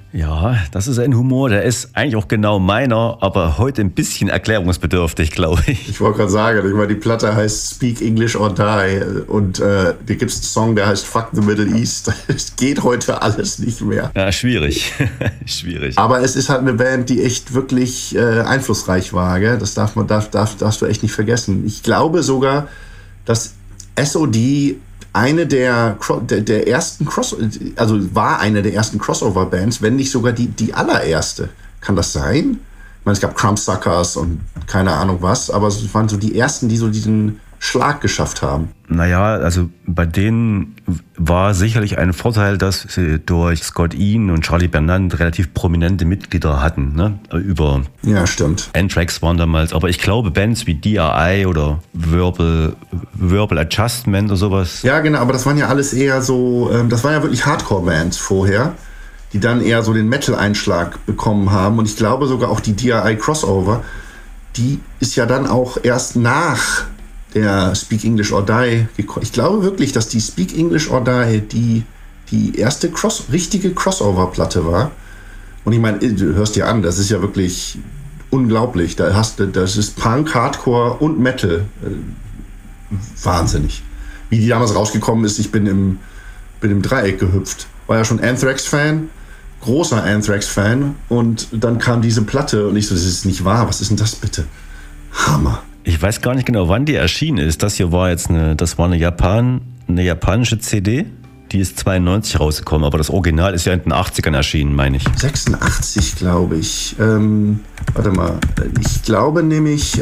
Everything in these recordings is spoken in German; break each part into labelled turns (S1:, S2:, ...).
S1: Ja, das ist ein Humor, der ist eigentlich auch genau meiner, aber heute ein bisschen erklärungsbedürftig, glaube ich.
S2: Ich wollte gerade sagen, ich meine, die Platte heißt Speak English or Die und da gibt es einen Song, der heißt Fuck the Middle East. Es geht heute alles nicht mehr.
S1: Ja, schwierig. Schwierig.
S2: Aber es ist halt eine Band, die echt wirklich einflussreich war, gell? Das darfst du echt nicht vergessen. Ich glaube sogar, dass SOD eine der ersten war eine der ersten Crossover-Bands, wenn nicht sogar die allererste. Kann das sein? Ich meine, es gab Crumbsuckers und keine Ahnung was, aber es waren so die ersten, die so diesen Schlag geschafft haben.
S1: Naja, also bei denen war sicherlich ein Vorteil, dass sie durch Scott Ian und Charlie Bernand relativ prominente Mitglieder hatten, ne?
S2: Ja, stimmt.
S1: Anthrax waren damals, aber ich glaube Bands wie DRI oder Verbal Adjustment oder sowas.
S2: Ja, genau, aber das waren ja alles eher so, das waren ja wirklich Hardcore-Bands vorher, die dann eher so den Metal-Einschlag bekommen haben. Und ich glaube sogar auch die DRI Crossover, die ist ja dann auch erst nach der Speak English or Die gekommen. Ich glaube wirklich, dass die Speak English or Die die erste richtige Crossover-Platte war. Und ich meine, du hörst dir an, das ist ja wirklich unglaublich. Das ist Punk, Hardcore und Metal. Wahnsinnig. Wie die damals rausgekommen ist, ich bin im Dreieck gehüpft. War ja schon Anthrax-Fan, großer Anthrax-Fan. Und dann kam diese Platte und ich so, das ist nicht wahr, was ist denn das bitte? Hammer.
S1: Ich weiß gar nicht genau, wann die erschienen ist. Das hier war jetzt eine japanische CD. Die ist 92 rausgekommen, aber das Original ist ja in den 80ern erschienen, meine ich.
S2: 86, glaube ich. Warte mal. Ich glaube nämlich,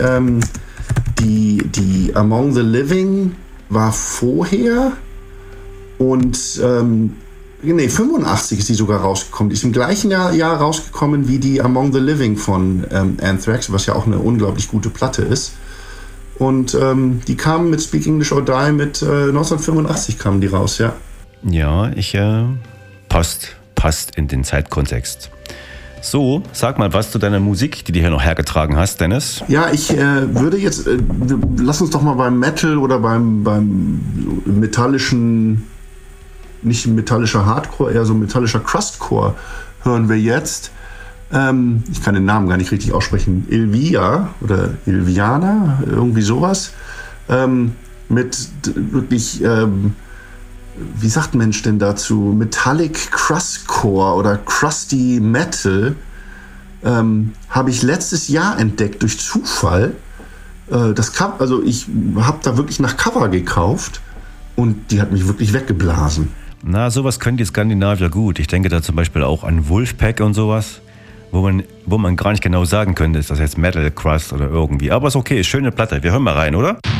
S2: die Among the Living war vorher und 85 ist die sogar rausgekommen. Die ist im gleichen Jahr rausgekommen wie die Among the Living von Anthrax, was ja auch eine unglaublich gute Platte ist. Und die kamen mit Speak English or Die mit 1985 kamen die raus, ja.
S1: Ja, passt in den Zeitkontext. So, sag mal was zu deiner Musik, die du hier noch hergetragen hast, Dennis.
S2: Ja, ich würde jetzt, lass uns doch mal beim Metal oder beim metallischen, nicht metallischer Hardcore, eher so metallischer Crustcore hören wir jetzt. Ich kann den Namen gar nicht richtig aussprechen. Ilvia oder Ilviana, irgendwie sowas. Mit wirklich, wie sagt Mensch denn dazu? Metallic Crustcore oder Crusty Metal habe ich letztes Jahr entdeckt durch Zufall. Also ich habe da wirklich nach Cover gekauft und die hat mich wirklich weggeblasen.
S1: Na, sowas können die Skandinavier gut. Ich denke da zum Beispiel auch an Wolfpack und sowas, wo man gar nicht genau sagen könnte, ist das jetzt Metal, Crust oder irgendwie. Aber ist okay, schöne Platte. Wir hören mal rein, oder?